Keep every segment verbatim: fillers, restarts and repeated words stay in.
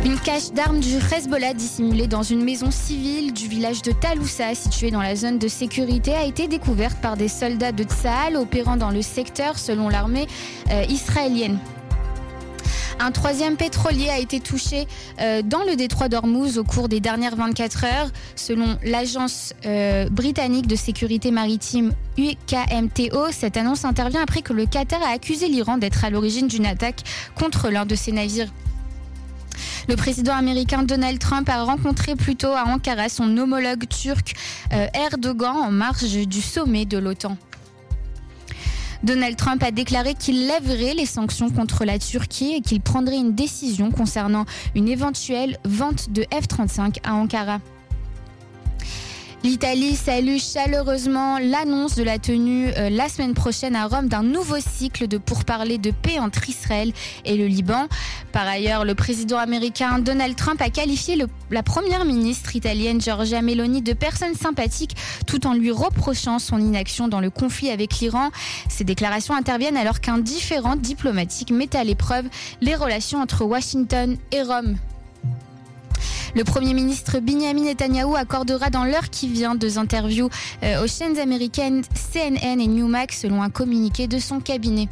Une cache d'armes du Hezbollah dissimulée dans une maison civile du village de Taloussa, située dans la zone de sécurité, a été découverte par des soldats de Tsahal opérant dans le secteur selon l'armée euh, israélienne. Un troisième pétrolier a été touché euh, dans le détroit d'Ormuz au cours des dernières vingt-quatre heures. Selon l'agence euh, britannique de sécurité maritime U K M T O, cette annonce intervient après que le Qatar a accusé l'Iran d'être à l'origine d'une attaque contre l'un de ses navires. Le président américain Donald Trump a rencontré plus tôt à Ankara son homologue turc euh, Erdogan en marge du sommet de l'OTAN. Donald Trump a déclaré qu'il lèverait les sanctions contre la Turquie et qu'il prendrait une décision concernant une éventuelle vente de F trente-cinq à Ankara. L'Italie salue chaleureusement l'annonce de la tenue euh, la semaine prochaine à Rome d'un nouveau cycle de pourparlers de paix entre Israël et le Liban. Par ailleurs, le président américain Donald Trump a qualifié le, la première ministre italienne Giorgia Meloni de personne sympathique tout en lui reprochant son inaction dans le conflit avec l'Iran. Ces déclarations interviennent alors qu'un différend diplomatique met à l'épreuve les relations entre Washington et Rome. Le Premier ministre Benjamin Netanyahou accordera dans l'heure qui vient deux interviews euh, aux chaînes américaines C N N et Newsmax selon un communiqué de son cabinet.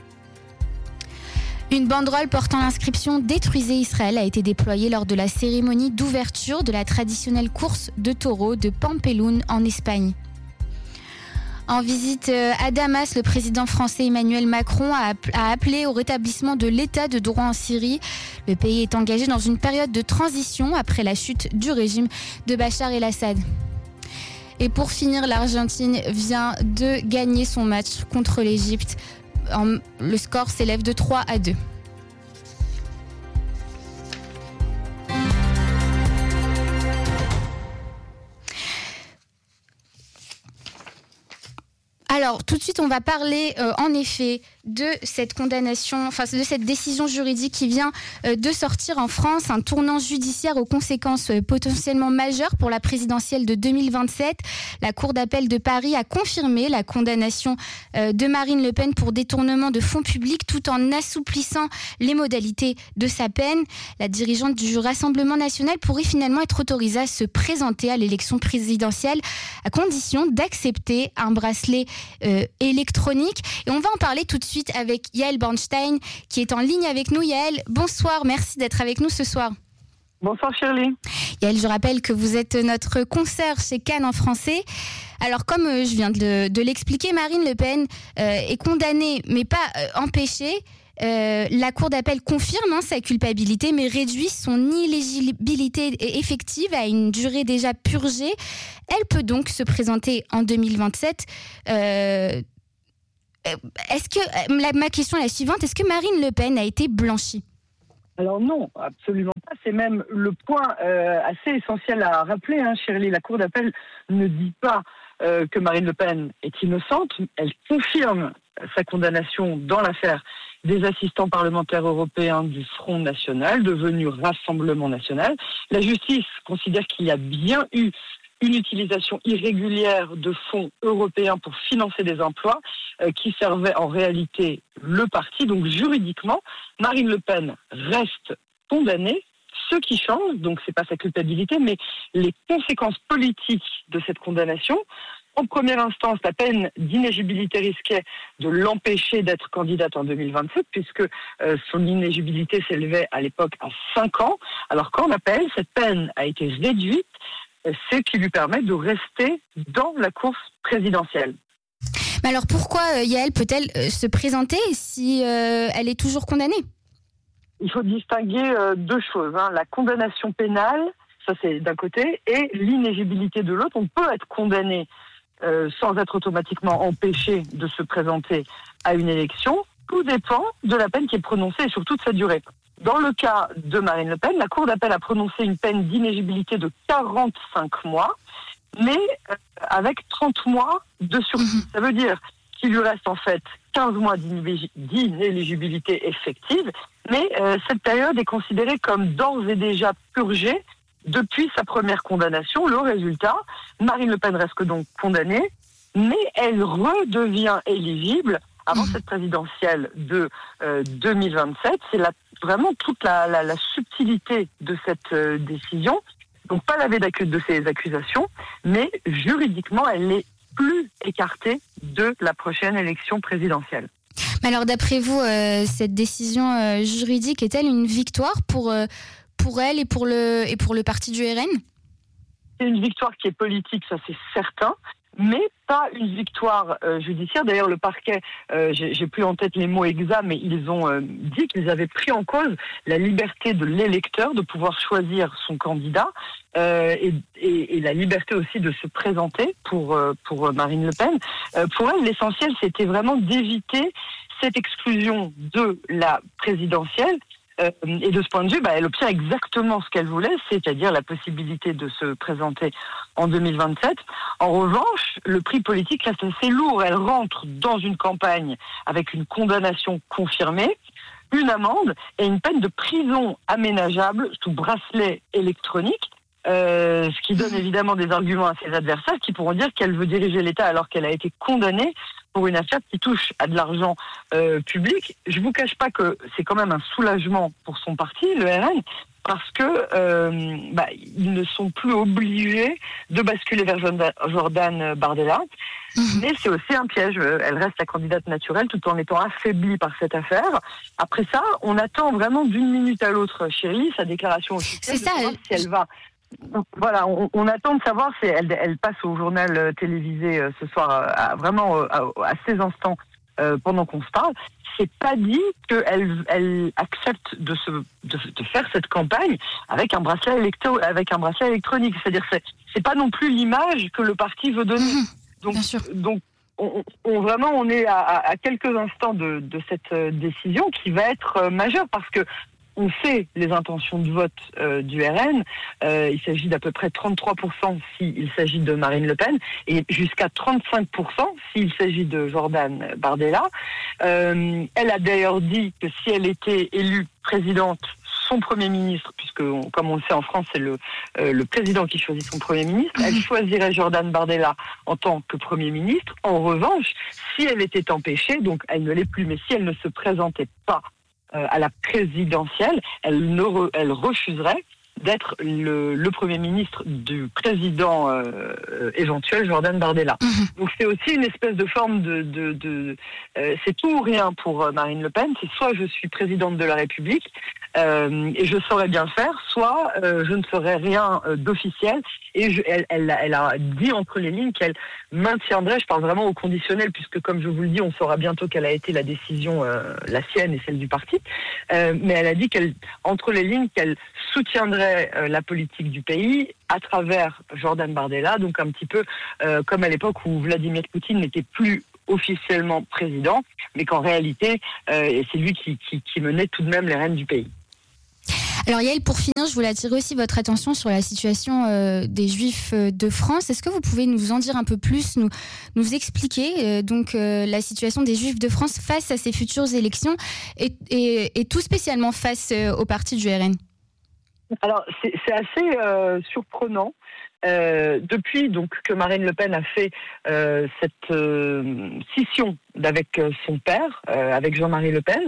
Une banderole portant l'inscription « Détruisez Israël » a été déployée lors de la cérémonie d'ouverture de la traditionnelle course de taureaux de Pampelune en Espagne. En visite à Damas, le président français Emmanuel Macron a appelé au rétablissement de l'état de droit en Syrie. Le pays est engagé dans une période de transition après la chute du régime de Bachar el-Assad. Et pour finir, l'Argentine vient de gagner son match contre l'Égypte. Le score s'élève de trois à deux. Alors, tout de suite, on va parler euh, en effet de cette condamnation, enfin de cette décision juridique qui vient euh, de sortir en France, un tournant judiciaire aux conséquences euh, potentiellement majeures pour la présidentielle de deux mille vingt-sept. La Cour d'appel de Paris a confirmé la condamnation euh, de Marine Le Pen pour détournement de fonds publics tout en assouplissant les modalités de sa peine. La dirigeante du Rassemblement national pourrait finalement être autorisée à se présenter à l'élection présidentielle à condition d'accepter un bracelet Euh, électronique. Et on va en parler tout de suite avec Yael Bornstein qui est en ligne avec nous. Yael, bonsoir, merci d'être avec nous ce soir. Bonsoir Shirley. Yael, je rappelle que vous êtes notre consoeur chez Cannes en français. Alors comme euh, je viens de, de l'expliquer, Marine Le Pen euh, est condamnée mais pas euh, empêchée. Euh, la Cour d'appel confirme hein, sa culpabilité mais réduit son inéligibilité effective à une durée déjà purgée. Elle peut donc se présenter en deux mille vingt-sept. Euh, est-ce que, la, ma question est la suivante, est-ce que Marine Le Pen a été blanchie ? Alors non, absolument pas. C'est même le point euh, assez essentiel à rappeler, hein, Shirley. La Cour d'appel ne dit pas euh, que Marine Le Pen est innocente. Elle confirme sa condamnation dans l'affaire des assistants parlementaires européens du Front National, devenu Rassemblement National. La justice considère qu'il y a bien eu une utilisation irrégulière de fonds européens pour financer des emplois euh, qui servaient en réalité le parti. Donc juridiquement, Marine Le Pen reste condamnée. Ce qui change, donc c'est pas sa culpabilité, mais les conséquences politiques de cette condamnation. En première instance, la peine d'inéligibilité risquait de l'empêcher d'être candidate en deux mille vingt-sept, puisque euh, son inéligibilité s'élevait à l'époque à cinq ans. Alors qu'en appel, cette peine a été réduite, ce qui lui permet de rester dans la course présidentielle. Mais alors pourquoi euh, Yael peut-elle euh, se présenter si euh, elle est toujours condamnée ? Il faut distinguer euh, deux choses, hein. La condamnation pénale, ça c'est d'un côté, et l'inéligibilité de l'autre. On peut être condamné euh, sans être automatiquement empêché de se présenter à une élection. Tout dépend de la peine qui est prononcée et surtout de sa durée. Dans le cas de Marine Le Pen, la Cour d'appel a prononcé une peine d'inéligibilité de quarante-cinq mois, mais euh, avec trente mois de sursis. Ça veut dire qu'il lui reste en fait quinze mois d'inéligibilité effective, mais euh, cette période est considérée comme d'ores et déjà purgée depuis sa première condamnation. Le résultat, Marine Le Pen reste donc condamnée, mais elle redevient éligible avant cette présidentielle de euh, deux mille vingt-sept. C'est la, vraiment toute la, la, la subtilité de cette euh, décision. Donc pas laver de ces accusations, mais juridiquement, elle n'est plus écartée de la prochaine élection présidentielle. Alors d'après vous, euh, cette décision euh, juridique est-elle une victoire pour, euh, pour elle et pour, le, et pour le parti du R N ? C'est une victoire qui est politique, ça c'est certain, mais pas une victoire euh, judiciaire. D'ailleurs, le parquet, euh, j'ai, j'ai plus en tête les mots exacts, mais ils ont euh, dit qu'ils avaient pris en cause la liberté de l'électeur de pouvoir choisir son candidat euh, et, et, et la liberté aussi de se présenter pour, euh, pour Marine Le Pen. Euh, pour elle, l'essentiel, c'était vraiment d'éviter cette exclusion de la présidentielle. Euh, et de ce point de vue, bah, elle obtient exactement ce qu'elle voulait, c'est-à-dire la possibilité de se présenter en deux mille vingt-sept. En revanche, le prix politique reste assez lourd. Elle rentre dans une campagne avec une condamnation confirmée, une amende et une peine de prison aménageable sous bracelet électronique. Euh, ce qui donne évidemment des arguments à ses adversaires qui pourront dire qu'elle veut diriger l'État alors qu'elle a été condamnée pour une affaire qui touche à de l'argent euh, public. Je vous cache pas que c'est quand même un soulagement pour son parti, le R N, parce que euh, bah, ils ne sont plus obligés de basculer vers Jordan Bardella. Mmh. Mais c'est aussi un piège. Elle reste la candidate naturelle tout en étant affaiblie par cette affaire. Après ça, on attend vraiment d'une minute à l'autre, Chérie, sa déclaration officielle. C'est ça. De si elle va... Voilà, on, on attend de savoir si elle, elle passe au journal euh, télévisé euh, ce soir, euh, à, vraiment euh, à, à ces instants euh, pendant qu'on se parle. C'est pas dit qu'elle elle accepte de, se, de, de faire cette campagne avec un bracelet électro, avec un bracelet électronique. C'est-à-dire, c'est, c'est pas non plus l'image que le parti veut donner. Mmh, donc, bien sûr. donc on, on, vraiment, on est à, à quelques instants de, de cette décision qui va être majeure parce que on sait les intentions de vote euh, du R N. Euh, il s'agit d'à peu près trente-trois pour cent s'il s'agit de Marine Le Pen et jusqu'à trente-cinq pour cent s'il s'agit de Jordan Bardella. Euh, elle a d'ailleurs dit que si elle était élue présidente, son Premier ministre, puisque on, comme on le sait en France, c'est le, euh, le président qui choisit son Premier ministre, elle choisirait Jordan Bardella en tant que Premier ministre. En revanche, si elle était empêchée, donc elle ne l'est plus, mais si elle ne se présentait pas à la présidentielle, elle, ne re, elle refuserait d'être le, le Premier ministre du président euh, éventuel Jordan Bardella. Mmh. Donc c'est aussi une espèce de forme de... de, de euh, c'est tout ou rien pour Marine Le Pen. C'est soit je suis présidente de la République euh, et je saurais bien le faire, soit euh, je ne ferai rien euh, d'officiel. Et je, elle, elle, elle a dit entre les lignes qu'elle maintiendrait, je parle vraiment au conditionnel, puisque comme je vous le dis, on saura bientôt quelle a été la décision, euh, la sienne et celle du parti. Euh, mais elle a dit qu'elle, entre les lignes, qu'elle soutiendrait euh, la politique du pays à travers Jordan Bardella, donc un petit peu euh, comme à l'époque où Vladimir Poutine n'était plus officiellement président, mais qu'en réalité, euh, c'est lui qui, qui, qui menait tout de même les rênes du pays. Alors Yael, pour finir, je voulais attirer aussi votre attention sur la situation euh, des Juifs de France. Est-ce que vous pouvez nous en dire un peu plus, nous, nous expliquer euh, donc euh, la situation des Juifs de France face à ces futures élections et, et, et tout spécialement face euh, au parti du R N ? Alors c'est, c'est assez euh, surprenant. Euh, depuis donc que Marine Le Pen a fait euh, cette euh, scission avec euh, son père, euh, avec Jean-Marie Le Pen,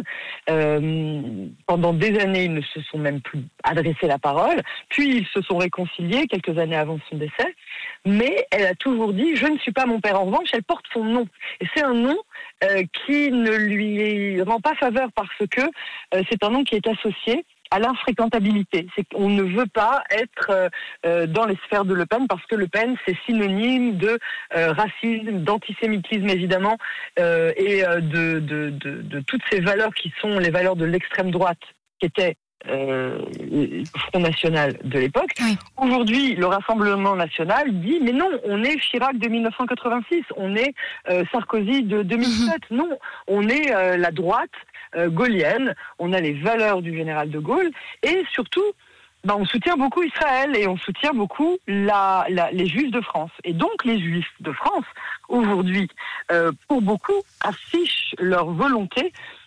euh, pendant des années ils ne se sont même plus adressé la parole, puis ils se sont réconciliés quelques années avant son décès, mais elle a toujours dit « je ne suis pas mon père ». En revanche, elle porte son nom, et c'est un nom euh, qui ne lui rend pas faveur parce que euh, c'est un nom qui est associé à l'infréquentabilité. C'est qu'on ne veut pas être euh, dans les sphères de Le Pen parce que Le Pen, c'est synonyme de euh, racisme, d'antisémitisme évidemment, euh, et euh, de, de, de, de toutes ces valeurs qui sont les valeurs de l'extrême droite, qui étaient euh, le Front National de l'époque. Oui. Aujourd'hui, le Rassemblement National dit « mais non, on est Chirac de dix-neuf cent quatre-vingt-six, on est euh, Sarkozy de deux mille sept, mmh. non, on est euh, la droite Euh, gaulienne, on a les valeurs du général de Gaulle et surtout, bah, on soutient beaucoup Israël et on soutient beaucoup la, la, les Juifs de France. Et donc les Juifs de France, aujourd'hui, euh, pour beaucoup, affichent leur volonté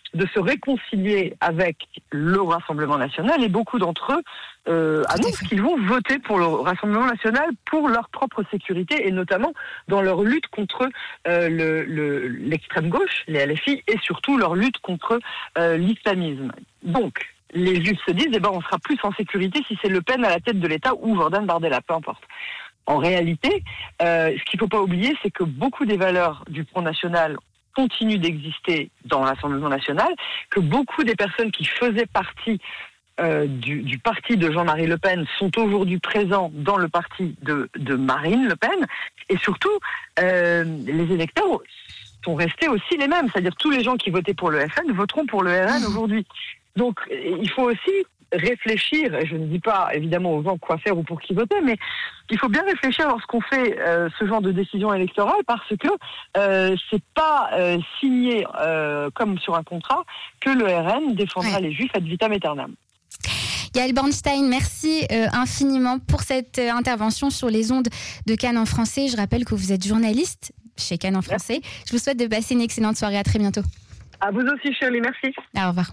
de se réconcilier avec le Rassemblement national et beaucoup d'entre eux euh, annoncent qu'ils vont voter pour le Rassemblement national pour leur propre sécurité et notamment dans leur lutte contre euh, le, le, l'extrême gauche, les L F I, et surtout leur lutte contre euh, l'islamisme. Donc, les juifs se disent, eh ben, on sera plus en sécurité si c'est Le Pen à la tête de l'État ou Jordan Bardella, peu importe. En réalité, euh, ce qu'il ne faut pas oublier, c'est que beaucoup des valeurs du Front National continue d'exister dans le Rassemblement national, que beaucoup des personnes qui faisaient partie euh, du, du parti de Jean-Marie Le Pen sont aujourd'hui présents dans le parti de, de Marine Le Pen, et surtout, euh, les électeurs sont restés aussi les mêmes, c'est-à-dire tous les gens qui votaient pour le F N voteront pour le R N aujourd'hui. Donc il faut aussi réfléchir, et je ne dis pas évidemment aux gens quoi faire ou pour qui voter, mais il faut bien réfléchir lorsqu'on fait euh, ce genre de décision électorale parce que euh, c'est pas euh, signé euh, comme sur un contrat que le R N défendra ouais. les Juifs ad vitam aeternam. Yael Bornstein, merci euh, infiniment pour cette euh, intervention sur les ondes de Cannes en français. Je rappelle que vous êtes journaliste chez Cannes en français. Merci. Je vous souhaite de passer une excellente soirée. À très bientôt. À vous aussi, Shirley. Merci. Au revoir.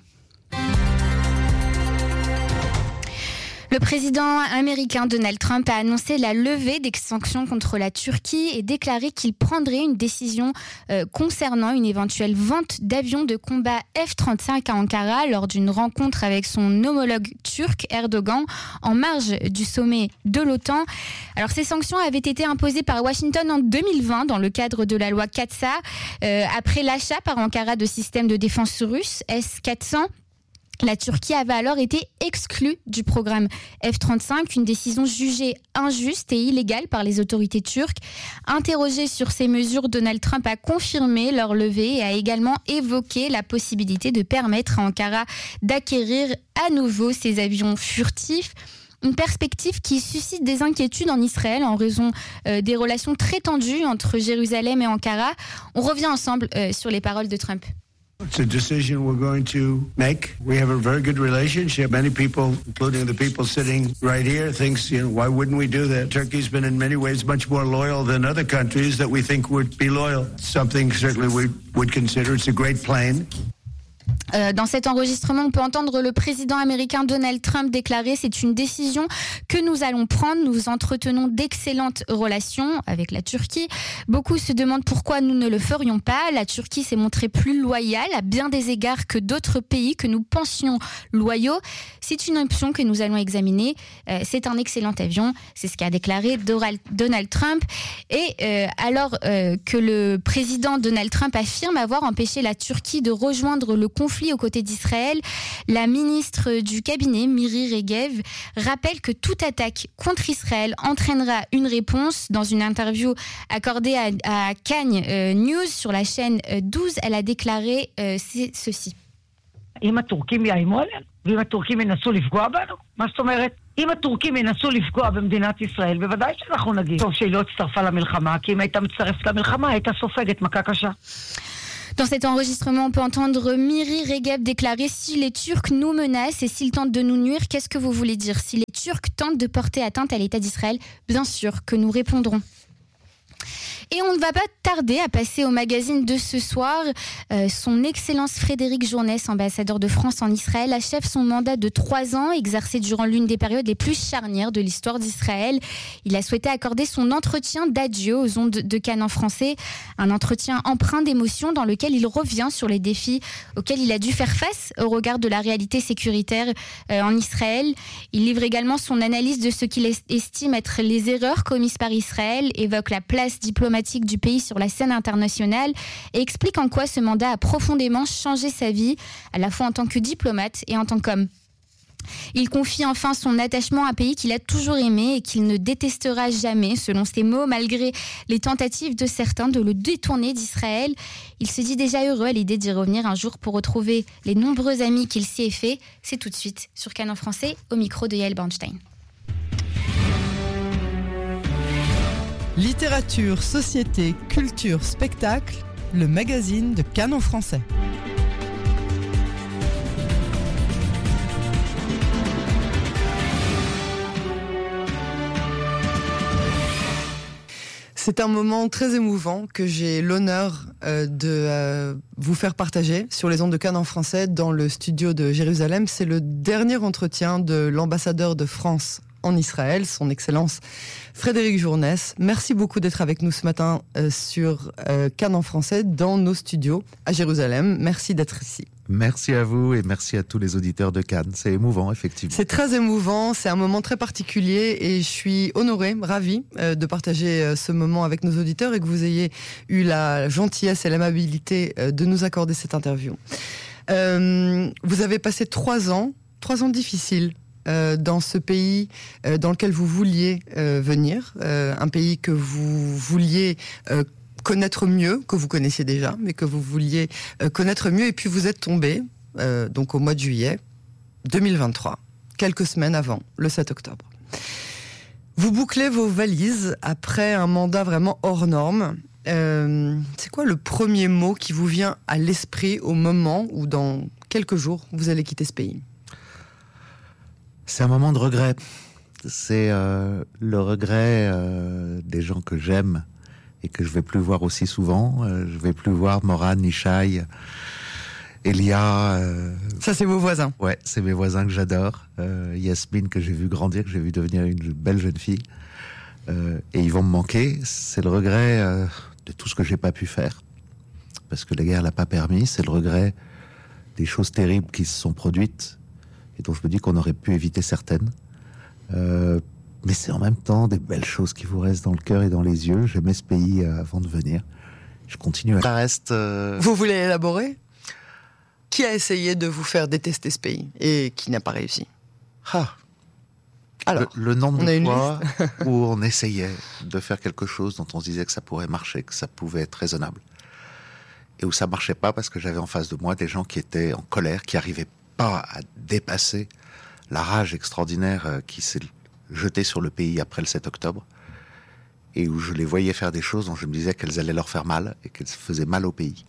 Le président américain Donald Trump a annoncé la levée des sanctions contre la Turquie et déclaré qu'il prendrait une décision euh, concernant une éventuelle vente d'avions de combat F trente-cinq à Ankara lors d'une rencontre avec son homologue turc Erdogan en marge du sommet de l'OTAN. Alors ces sanctions avaient été imposées par Washington en deux mille vingt dans le cadre de la loi Katsa euh, après l'achat par Ankara de systèmes de défense russes S quatre cents. La Turquie avait alors été exclue du programme F trente-cinq, une décision jugée injuste et illégale par les autorités turques. Interrogé sur ces mesures, Donald Trump a confirmé leur levée et a également évoqué la possibilité de permettre à Ankara d'acquérir à nouveau ces avions furtifs. Une perspective qui suscite des inquiétudes en Israël en raison euh, des relations très tendues entre Jérusalem et Ankara. On revient ensemble euh, sur les paroles de Trump. It's a decision we're going to make. We have a very good relationship. Many people, including the people sitting right here, thinks, you know, why wouldn't we do that? Turkey's been in many ways much more loyal than other countries that we think would be loyal. Something certainly we would consider. It's a great plane. Euh, dans cet enregistrement, on peut entendre le président américain Donald Trump déclarer « C'est une décision que nous allons prendre. Nous entretenons d'excellentes relations avec la Turquie. Beaucoup se demandent pourquoi nous ne le ferions pas. La Turquie s'est montrée plus loyale à bien des égards que d'autres pays que nous pensions loyaux. C'est une option que nous allons examiner. Euh, c'est un excellent avion. » C'est ce qu'a déclaré Donald Trump. Et euh, alors euh, que le président Donald Trump affirme avoir empêché la Turquie de rejoindre le conflit aux côtés d'Israël, la ministre du cabinet, Miri Regev, rappelle que toute attaque contre Israël entraînera une réponse. Dans une interview accordée à, à Cannes euh, News sur la chaîne douze, elle a déclaré euh, ceci. אם הטורקים יאיימו עלינו, ואם הטורקים ינסו לפגוע בנו, מה זאת אומרת? אם הטורקים ינסו לפגוע במדינת ישראל, בוודאי שאנחנו נגיד. טוב שהיא לא הצטרפה למלחמה, כי אם הייתה מצטרפת למלחמה, הייתה סופגת מכה קשה. Dans cet enregistrement, on peut entendre Miri Regev déclarer « Si les Turcs nous menacent et s'ils tentent de nous nuire, qu'est-ce que vous voulez dire ? Si les Turcs tentent de porter atteinte à l'État d'Israël, bien sûr que nous répondrons. » Et on ne va pas tarder à passer au magazine de ce soir. Euh, son Excellence Frédéric Journès, ambassadeur de France en Israël, achève son mandat de trois ans, exercé durant l'une des périodes les plus charnières de l'histoire d'Israël. Il a souhaité accorder son entretien d'adieu aux ondes de Cannes en français. Un entretien empreint d'émotion dans lequel il revient sur les défis auxquels il a dû faire face au regard de la réalité sécuritaire euh, en Israël. Il livre également son analyse de ce qu'il estime être les erreurs commises par Israël, évoque la place diplomatique du pays sur la scène internationale et explique en quoi ce mandat a profondément changé sa vie, à la fois en tant que diplomate et en tant qu'homme. Il confie enfin son attachement à un pays qu'il a toujours aimé et qu'il ne détestera jamais, selon ses mots, malgré les tentatives de certains de le détourner d'Israël. Il se dit déjà heureux à l'idée d'y revenir un jour pour retrouver les nombreux amis qu'il s'y est fait. C'est tout de suite sur Cannes en français, au micro de Yael Bornstein. Littérature, société, culture, spectacle, le magazine de Cannes en français. C'est un moment très émouvant que j'ai l'honneur euh, de euh, vous faire partager sur les ondes de Cannes en français dans le studio de Jérusalem. C'est le dernier entretien de l'ambassadeur de France en Israël, son Excellence Frédéric Journès. Merci beaucoup d'être avec nous ce matin euh, sur euh, Cannes en français dans nos studios à Jérusalem. Merci d'être ici. Merci à vous et merci à tous les auditeurs de Cannes. C'est émouvant, effectivement. C'est très émouvant, c'est un moment très particulier et je suis honorée, ravie euh, de partager euh, ce moment avec nos auditeurs et que vous ayez eu la gentillesse et l'amabilité euh, de nous accorder cette interview. Euh, vous avez passé trois ans, trois ans difficiles euh, dans ce pays euh, dans lequel vous vouliez euh, venir, euh, un pays que vous vouliez euh, connaître mieux, que vous connaissiez déjà, mais que vous vouliez euh, connaître mieux. Et puis vous êtes tombé, euh, donc au mois de juillet deux mille vingt-trois, quelques semaines avant, le sept octobre. Vous bouclez vos valises après un mandat vraiment hors norme. Euh, c'est quoi le premier mot qui vous vient à l'esprit au moment où, dans quelques jours, vous allez quitter ce pays ? C'est un moment de regret. C'est euh, le regret euh, des gens que j'aime et que je vais plus voir aussi souvent. Euh, je vais plus voir Moran, Ishaï, Elia. Euh... Ça, c'est vos voisins. Ouais, c'est mes voisins que j'adore. Euh, Yasmine, que j'ai vu grandir, que j'ai vu devenir une belle jeune fille. Euh, et ils vont me manquer. C'est le regret euh, de tout ce que j'ai pas pu faire. Parce que la guerre l'a pas permis. C'est le regret des choses terribles qui se sont produites et dont je me dis qu'on aurait pu éviter certaines. Euh, Mais c'est en même temps des belles choses qui vous restent dans le cœur et dans les yeux. J'aimais ce pays euh, avant de venir. Je continue à... Ça reste... Euh... Vous voulez élaborer ? Qui a essayé de vous faire détester ce pays et qui n'a pas réussi ? Ah. Alors, le, le nombre on a de une fois où on essayait de faire quelque chose dont on se disait que ça pourrait marcher, que ça pouvait être raisonnable. Et où ça marchait pas parce que j'avais en face de moi des gens qui étaient en colère, qui n'arrivaient pas à dépasser la rage extraordinaire euh, qui s'est jeté sur le pays après le sept octobre, et où je les voyais faire des choses dont je me disais qu'elles allaient leur faire mal, et qu'elles faisaient mal au pays.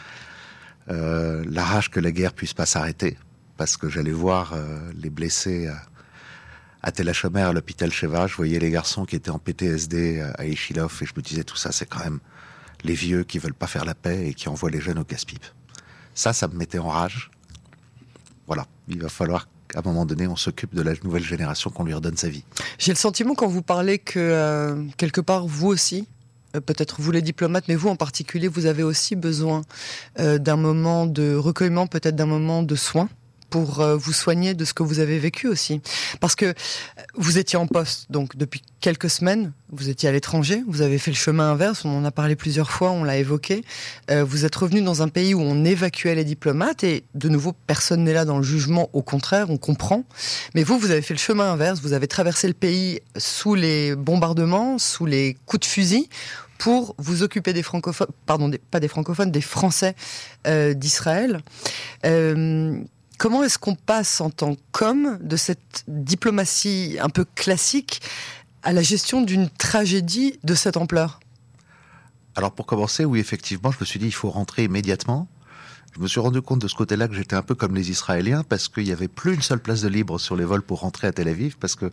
Euh, la rage que la guerre puisse pas s'arrêter, parce que j'allais voir euh, les blessés à, à Tel HaShomer, à l'hôpital Sheva, je voyais les garçons qui étaient en P T S D à Ishilov, et je me disais, tout ça, c'est quand même les vieux qui veulent pas faire la paix et qui envoient les jeunes au casse-pipe. Ça, ça me mettait en rage. Voilà, il va falloir qu'à un moment donné, on s'occupe de la nouvelle génération, qu'on lui redonne sa vie. J'ai le sentiment quand vous parlez que, euh, quelque part, vous aussi, euh, peut-être vous les diplomates, mais vous en particulier, vous avez aussi besoin euh, d'un moment de recueillement, peut-être d'un moment de soin, pour euh, vous soigner de ce que vous avez vécu aussi. Parce que vous étiez en poste, donc depuis quelques semaines, vous étiez à l'étranger, vous avez fait le chemin inverse, on en a parlé plusieurs fois, on l'a évoqué. Euh, vous êtes revenu dans un pays où on évacuait les diplomates, et de nouveau, personne n'est là dans le jugement, au contraire, on comprend. Mais vous, vous avez fait le chemin inverse, vous avez traversé le pays sous les bombardements, sous les coups de fusil, pour vous occuper des francophones, pardon, des, pas des francophones, des Français euh, d'Israël. Euh, Comment est-ce qu'on passe en tant qu'homme de cette diplomatie un peu classique à la gestion d'une tragédie de cette ampleur ? Alors pour commencer, oui, effectivement, je me suis dit il faut rentrer immédiatement. Je me suis rendu compte de ce côté-là que j'étais un peu comme les Israéliens, parce qu'il n'y avait plus une seule place de libre sur les vols pour rentrer à Tel Aviv, parce que